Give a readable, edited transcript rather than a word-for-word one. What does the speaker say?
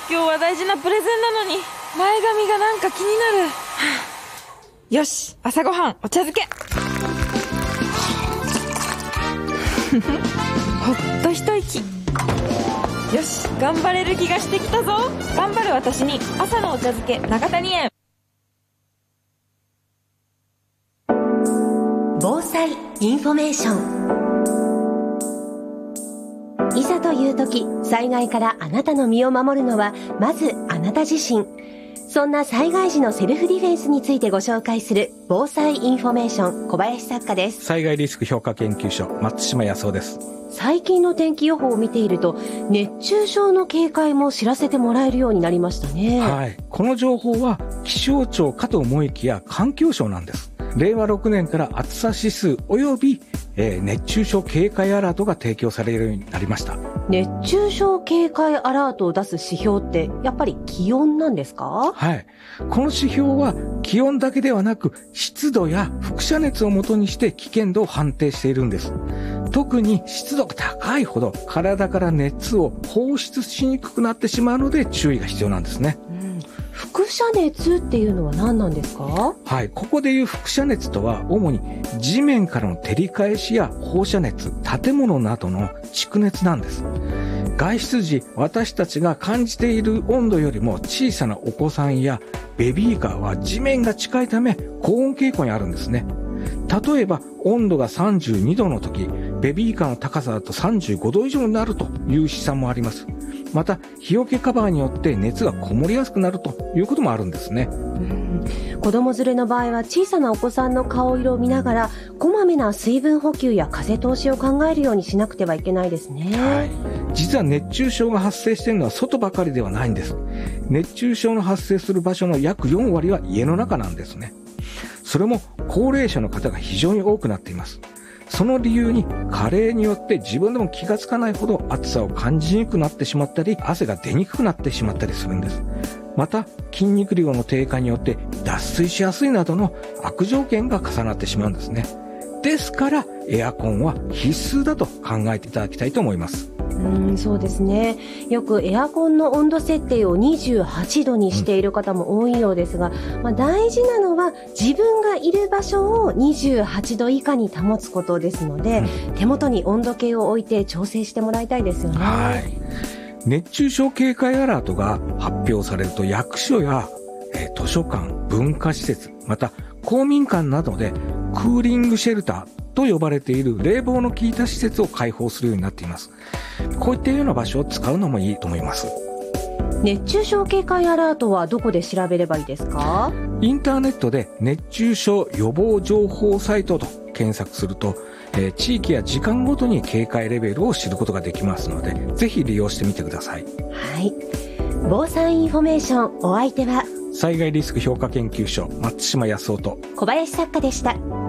今日は大事なプレゼンなのに前髪がなんか気になる。よし、朝ごはんお茶漬け。ほっと一息。よし、頑張れる気がしてきたぞ。頑張る私に朝のお茶漬け長谷園。 防災インフォメーション。いざという時、災害からあなたの身を守るのはまずあなた自身。そんな災害時のセルフディフェンスについてご紹介する防災インフォメーション、小林作家です。 災害リスク評価研究所、松島康夫です。 最近の天気予報を見ていると、熱中症の警戒も知らせてもらえるようになりましたね。 はい。この情報は気象庁かと思いきや環境省なんです。令和6年から暑さ指数及び、熱中症警戒アラートが提供されるようになりました。 熱中症警戒アラートを出す指標ってやっぱり気温なんですか？ はい。この指標は気温だけではなく湿度や輻射熱をもとにして危険度を判定しているんです。特に湿度が高いほど体から熱を放出しにくくなってしまうので注意が必要なんですね。 輻射熱っていうのは何なんですか？ はい。ここでいう輻射熱とは主に地面からの照り返しや放射熱、建物などの蓄熱なんです。外出時、私たちが感じている温度よりも小さなお子さんやベビーカーは地面が近いため高温傾向にあるんですね。例えば温度が32度の時、ベビーカーの高さだと35度以上になるという試算もあります。また日よけカバーによって熱がこもりやすくなるということもあるんですね。 子供連れの場合は小さなお子さんの顔色を見ながらこまめな水分補給や風通しを考えるようにしなくてはいけないですね。 はい。実は熱中症が発生しているのは外ばかりではないんです。熱中症の発生する場所の約4割は家の中なんですね。それも高齢者の方が非常に多くなっています。その理由に加齢によって自分でも気がつかないほど暑さを感じにくくなってしまったり、汗が出にくくなってしまったりするんです。また筋肉量の低下によって脱水しやすいなどの悪条件が重なってしまうんですね。ですからエアコンは必須だと考えていただきたいと思います。 そうですね。よくエアコンの温度設定を28度にしている方も多いようですが、大事なのは自分がいる場所を28度以下に保つことですので、手元に温度計を置いて調整してもらいたいですよね。 はい。熱中症警戒アラートが発表されると役所や、図書館、文化施設、また公民館などでクーリングシェルターと呼ばれている冷房の効いた施設を開放するようになっています。こういったような場所を使うのもいいと思います。 熱中症警戒アラートはどこで調べればいいですか？ インターネットで熱中症予防情報サイトと検索すると、地域や時間ごとに警戒レベルを知ることができますので、ぜひ利用してみてください。 はい。防災インフォメーション、お相手は災害リスク評価研究所、松島康夫と小林作家でした。